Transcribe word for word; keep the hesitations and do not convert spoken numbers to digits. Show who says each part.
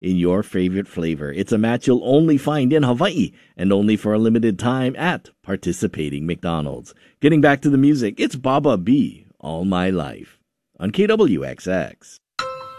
Speaker 1: in your favorite flavor. It's a match you'll only find in Hawaii and only for a limited time at participating McDonald's. Getting back to the music, it's Baba B, All My Life, on K W X X.